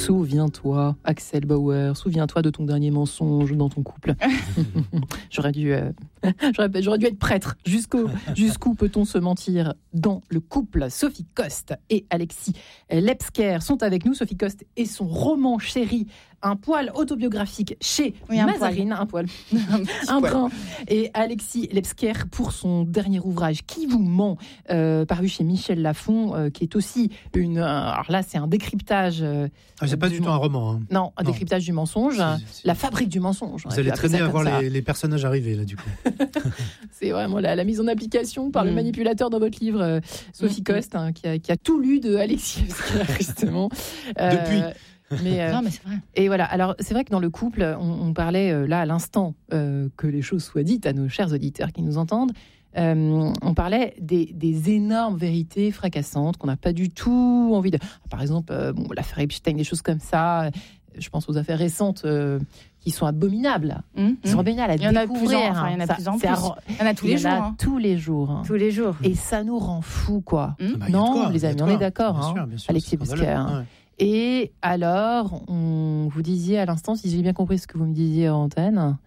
Souviens-toi, Axel Bauer, souviens-toi de ton dernier mensonge dans ton couple. J'aurais dû être prêtre. Jusqu'où peut-on se mentir dans le couple? Sophie Coste et Alexis Lepsker sont avec nous. Sophie Coste et son roman Chéri, un poil autobiographique chez Mazarine, un poil. Brin. Et Alexis Lepsker pour son dernier ouvrage Qui vous ment, paru chez Michel Lafon, qui est aussi alors là, c'est un décryptage. C'est pas du tout un roman. Hein. Non, un décryptage du mensonge, la fabrique du mensonge. Vous allez traîner à voir les personnages arriver là, du coup. C'est vraiment la mise en application par le manipulateur dans votre livre, Sophie Coste, qui a tout lu de Alexis Lepsker, justement. Depuis. Non, mais c'est vrai. Et voilà. Alors, c'est vrai que dans le couple, on parlait là à l'instant, que les choses soient dites à nos chers auditeurs qui nous entendent. On parlait des énormes vérités fracassantes qu'on n'a pas du tout envie de. Par exemple, l'affaire Epstein, des choses comme ça. Je pense aux affaires récentes qui sont abominables. Ils sont abominables à découvrir. Il y en a plus en plus. Il y en a tous les jours. Tous les jours. Tous les jours. Et ça nous rend fous, quoi. Non, les amis, on est d'accord. Bien sûr, Alexis Lepsker. Ouais. Et alors, vous disiez à l'instant, si j'ai bien compris ce que vous me disiez en antenne,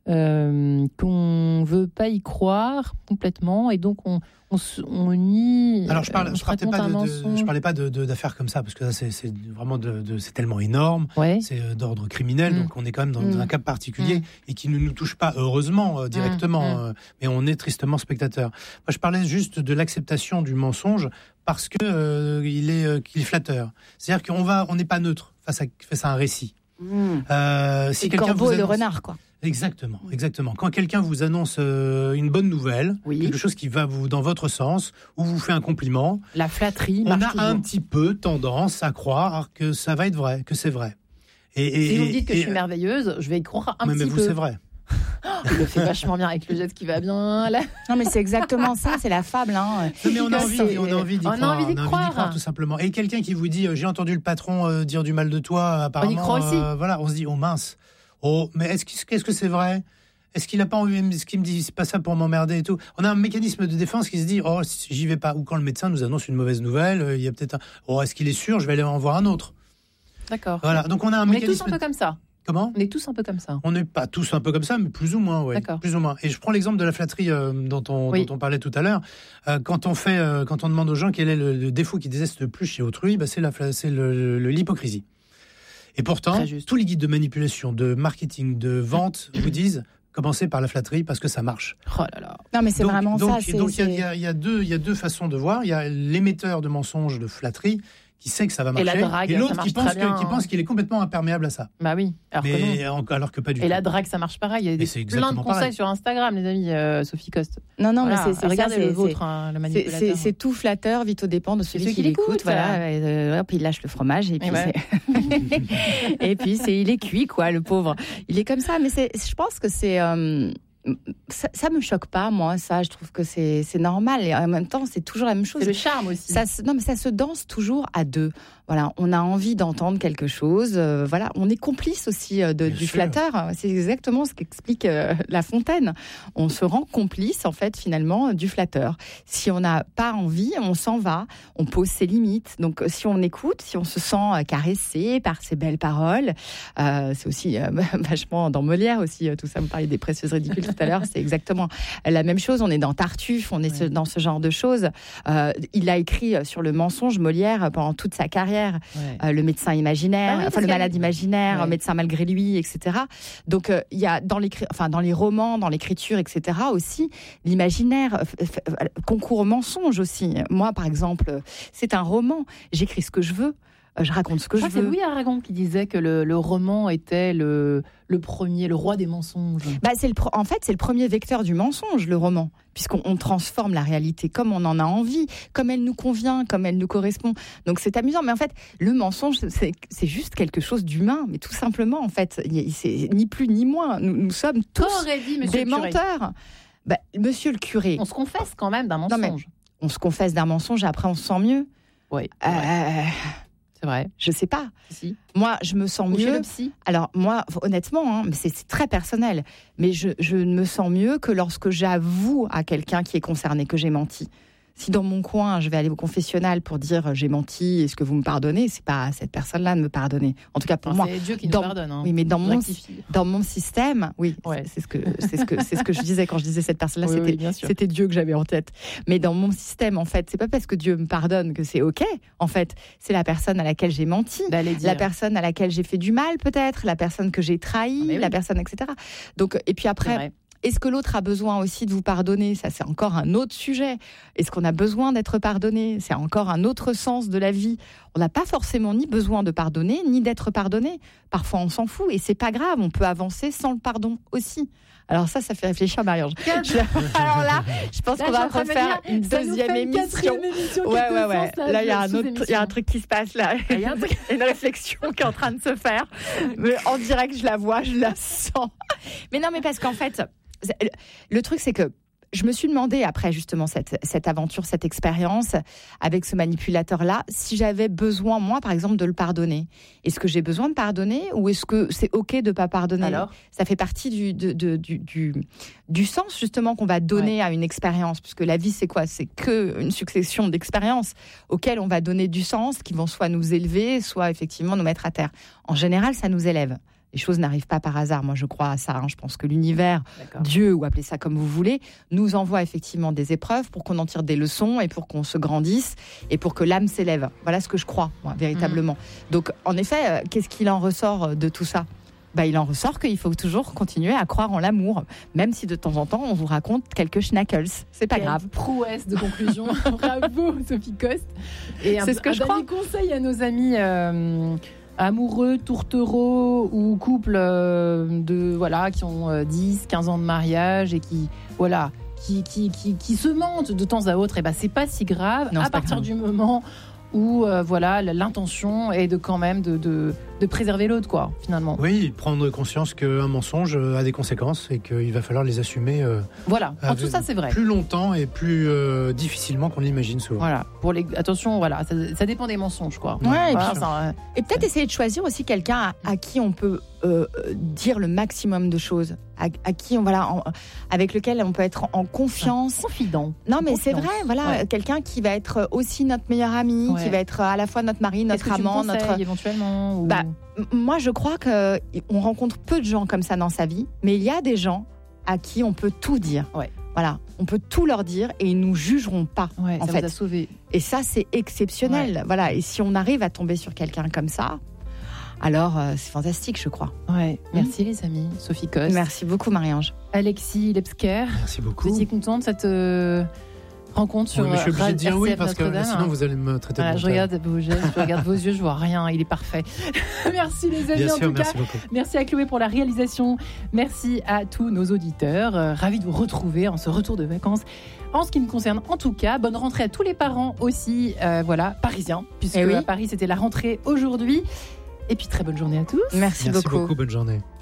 qu'on veut pas y croire complètement, et donc on nie. Alors je parlais pas d'affaires comme ça, parce que là c'est vraiment c'est tellement énorme, c'est d'ordre criminel, donc on est quand même dans un cas particulier et qui ne nous touche pas heureusement directement, mais on est tristement spectateur. Moi je parlais juste de l'acceptation du mensonge parce que qu'il est flatteur. C'est-à-dire qu'on n'est pas neutre face à un récit. Si quelqu'un le corbeau et le renard, quoi. Exactement. Quand quelqu'un vous annonce une bonne nouvelle, quelque chose qui va dans votre sens, ou vous fait un compliment, la flatterie, on a un petit peu tendance à croire que ça va être vrai, que c'est vrai. Si vous me dites que je suis merveilleuse, je vais y croire un petit peu. Mais vous, c'est vrai. Il le fait vachement bien avec le geste qui va bien là. Non mais c'est exactement ça, c'est la fable. Non, mais on a envie d'y croire, tout simplement. Et quelqu'un qui vous dit j'ai entendu le patron dire du mal de toi, apparemment. On y croit aussi. On se dit oh mince. Oh, mais qu'est-ce que c'est vrai? Est-ce qu'il n'a pas envie, ce qu'il me dit, c'est pas ça pour m'emmerder et tout? On a un mécanisme de défense qui se dit, oh, j'y vais pas. Ou quand le médecin nous annonce une mauvaise nouvelle, il y a peut-être est-ce qu'il est sûr? Je vais aller en voir un autre. D'accord. Voilà. Donc on a un mécanisme. On est tous un peu comme ça. Comment? On est tous un peu comme ça. On n'est pas tous un peu comme ça, mais plus ou moins, ouais. D'accord. Plus ou moins. Et je prends l'exemple de la flatterie dont on parlait tout à l'heure. Quand on demande aux gens quel est le défaut qu'ils détestent le plus chez autrui, c'est l'hypocrisie. Et pourtant, tous les guides de manipulation, de marketing, de vente vous disent commencez par la flatterie parce que ça marche. Oh là là. Non mais c'est vraiment ça. Donc il y a deux façons de voir. Il y a l'émetteur de mensonges, de flatterie, qui sait que ça va marcher, et la drague, l'autre qui pense qu'il est complètement imperméable à ça. Bah oui. Alors que pas du tout. Et la drague, ça marche pareil. Il y a plein de conseils sur Instagram, les amis. Sophie Coste. Non, mais regardez le vôtre, le manipulateur. C'est tout flatteur, vite au dépend de celui qui l'écoute. Voilà. Puis il lâche le fromage et puis et puis il est cuit, quoi, le pauvre. Il est comme ça, mais je pense que c'est. Ça me choque pas, moi, ça. Je trouve que c'est normal. Et en même temps, c'est toujours la même chose. C'est le charme aussi. Ça se danse toujours à deux. Voilà, on a envie d'entendre quelque chose. Voilà, on est complice aussi du flatteur. C'est exactement ce qu'explique La Fontaine. On se rend complice, en fait, finalement, du flatteur. Si on n'a pas envie, on s'en va. On pose ses limites. Donc, si on écoute, si on se sent caressé par ces belles paroles, c'est aussi vachement dans Molière aussi. Tout ça, vous parliez des précieuses ridicules tout à l'heure. C'est exactement la même chose. On est dans Tartuffe, on est dans ce genre de choses. Il a écrit sur le mensonge, Molière, pendant toute sa carrière. Le médecin imaginaire, le malade imaginaire, médecin malgré lui, etc. Donc il y a dans les romans, dans l'écriture, etc. aussi l'imaginaire concourt au mensonge aussi. Moi, par exemple, c'est un roman. J'écris ce que je veux. Je raconte ce que je veux. C'est Louis Aragon qui disait que le roman était le premier, le roi des mensonges. En fait, c'est le premier vecteur du mensonge, le roman, puisqu'on transforme la réalité comme on en a envie, comme elle nous convient, comme elle nous correspond. Donc c'est amusant, mais en fait, le mensonge, c'est juste quelque chose d'humain, mais tout simplement, en fait, c'est ni plus ni moins. Nous sommes tous des menteurs. Monsieur le curé. On se confesse quand même d'un mensonge. On se confesse d'un mensonge, après on se sent mieux. Oui. C'est vrai. Je sais pas. Si. Moi, je me sens mieux. Chez le psy. Alors, moi, honnêtement, mais c'est très personnel. Mais je me sens mieux que lorsque j'avoue à quelqu'un qui est concerné que j'ai menti. Si dans mon coin, je vais aller au confessionnal pour dire j'ai menti, est-ce que vous me pardonnez, c'est pas à cette personne-là de me pardonner. En tout cas pour moi. C'est Dieu qui nous pardonne. Oui, mais dans mon système, oui, c'est ce que je disais quand je disais cette personne-là, c'était Dieu que j'avais en tête. Mais dans mon système, en fait, c'est pas parce que Dieu me pardonne que c'est ok. En fait, c'est la personne à laquelle j'ai menti, la personne à laquelle j'ai fait du mal, peut-être, la personne que j'ai trahi, la personne, etc. Donc, et puis après. Est-ce que l'autre a besoin aussi de vous pardonner ? Ça, c'est encore un autre sujet. Est-ce qu'on a besoin d'être pardonné ? C'est encore un autre sens de la vie. On n'a pas forcément ni besoin de pardonner, ni d'être pardonné. Parfois, on s'en fout et c'est pas grave. On peut avancer sans le pardon aussi. Alors ça fait réfléchir Marie-Ange. Alors là, je pense qu'on va refaire une deuxième émission. Ouais. Là, il y a un truc qui se passe là. Il y a une réflexion qui est en train de se faire. Mais en direct, je la vois, je la sens. Mais non, mais parce qu'en fait, le truc, c'est que je me suis demandé, après justement cette aventure, cette expérience avec ce manipulateur-là, si j'avais besoin, moi, par exemple, de le pardonner. Est-ce que j'ai besoin de pardonner ou est-ce que c'est OK de ne pas pardonner ? Alors, ça fait partie du sens, justement, qu'on va donner à une expérience. Puisque la vie, c'est quoi ? C'est qu'une succession d'expériences auxquelles on va donner du sens, qui vont soit nous élever, soit effectivement nous mettre à terre. En général, ça nous élève. Les choses n'arrivent pas par hasard. Moi, je crois à ça. Je pense que l'univers, Dieu, ou appelez ça comme vous voulez, nous envoie effectivement des épreuves pour qu'on en tire des leçons et pour qu'on se grandisse et pour que l'âme s'élève. Voilà ce que je crois, moi, véritablement. Donc, en effet, qu'est-ce qu'il en ressort de tout ça ? Il en ressort qu'il faut toujours continuer à croire en l'amour, même si de temps en temps, on vous raconte quelques schnackels. C'est pas grave. Prouesse de conclusion. Bravo, Sophie Coste. Et c'est ce que je crois. Un conseil à nos amis... amoureux, tourtereaux ou couples qui ont 10, 15 ans de mariage et qui se mentent de temps à autre, et c'est pas si grave. Non, à partir du moment où l'intention est de quand même de préserver l'autre, quoi, finalement. Oui, prendre conscience qu'un mensonge a des conséquences et qu'il va falloir les assumer tout ça, c'est vrai. Plus longtemps et plus difficilement qu'on l'imagine souvent. Voilà. Attention, ça dépend des mensonges, quoi. Ouais, et peut-être essayer de choisir aussi quelqu'un à qui on peut dire le maximum de choses, à qui avec lequel on peut être en confiance. Confident. Non, mais c'est vrai, quelqu'un qui va être aussi notre meilleur ami, qui va être à la fois notre mari, notre amant, éventuellement. Moi, je crois qu'on rencontre peu de gens comme ça dans sa vie, mais il y a des gens à qui on peut tout dire. Ouais. Voilà, on peut tout leur dire et ils nous jugeront pas. Ouais, ça vous a sauvé. Et ça, c'est exceptionnel. Ouais. Voilà, et si on arrive à tomber sur quelqu'un comme ça, alors c'est fantastique, je crois. Ouais. Merci les amis. Sophie Coste. Merci beaucoup Marie-Ange. Alexis Lepsker. Merci beaucoup. Vous étiez contente de cette rencontre sur je suis obligée de dire oui parce que sinon vous allez me traiter de je regarde vos yeux, je vois rien, il est parfait. Merci les amis. Bien en sûr, tout merci cas. Beaucoup. Merci à Chloé pour la réalisation. Merci à tous nos auditeurs. Ravis de vous retrouver en ce retour de vacances. En ce qui me concerne, en tout cas, bonne rentrée à tous les parents aussi, parisiens, puisque à Paris c'était la rentrée aujourd'hui. Et puis très bonne journée à tous. Merci beaucoup, bonne journée.